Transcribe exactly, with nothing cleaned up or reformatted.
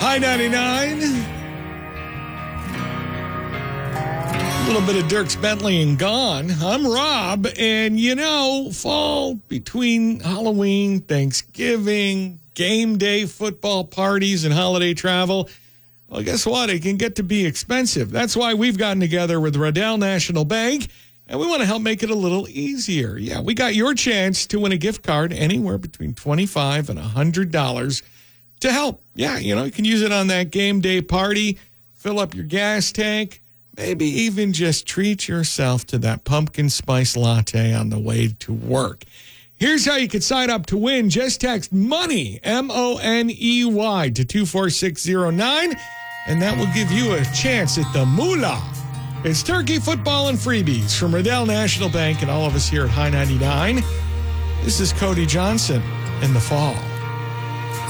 High ninety-nine. A little bit of Dierks Bentley and Gone. I'm Rob, and you know, fall between Halloween, Thanksgiving, game day, football parties, and holiday travel. Well, guess what? It can get to be expensive. That's why we've gotten together with Riddell National Bank, and we want to help make it a little easier. Yeah, we got your chance to win a gift card anywhere between twenty-five dollars and one hundred dollars to help. Yeah, you know, you can use it on that game day party, fill up your gas tank, maybe even just treat yourself to that pumpkin spice latte on the way to work. Here's how you can sign up to win. Just text MONEY, M O N E Y, to two four six zero nine, and that will give you a chance at the moolah. It's turkey, football, and freebies from Riddell National Bank and all of us here at High ninety-nine. This is Cody Johnson in the fall.